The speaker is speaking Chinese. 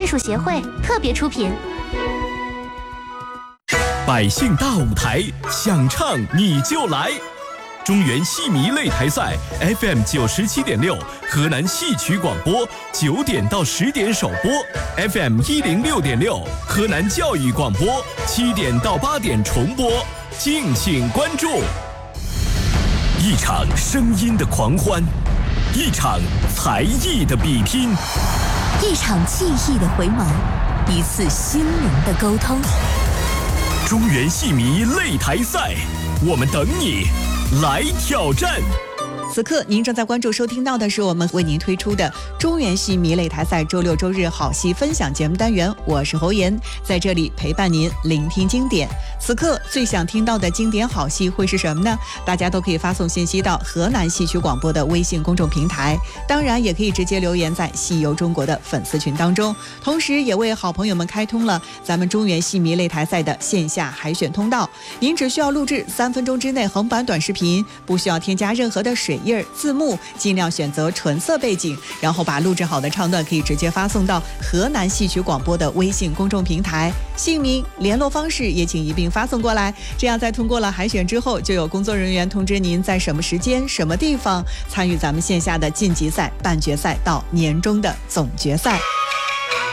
术协会特别出品。 百姓大舞台，想唱你就来！中原戏迷擂台赛 FM 97.6，河南戏曲广播9点到10点首播 ，FM 106.6，河南教育广播7点到8点重播，敬请关注。一场声音的狂欢，一场才艺的比拼， 一场记忆的回眸，一次心灵的沟通。 中原戏迷擂台赛，我们等你来挑战。 此刻您正在关注收听到的是我们为您推出的中原戏迷擂台赛周六周日好戏分享节目单元，我是侯妍，在这里陪伴您聆听经典。此刻最想听到的经典好戏会是什么呢？大家都可以发送信息到河南戏曲广播的微信公众平台，当然也可以直接留言在戏游中国的粉丝群当中，同时也为好朋友们开通了咱们中原戏迷擂台赛的线下海选通道。您只需要录制3分钟之内横版短视频，不需要添加任何的水印字幕，尽量选择纯色背景，然后把录制好的唱段可以直接发送到河南戏曲广播的微信公众平台，姓名联络方式也请一并发送过来，这样在通过了海选之后，就有工作人员通知您在什么时间什么地方参与咱们线下的晋级赛、半决赛到年终的总决赛。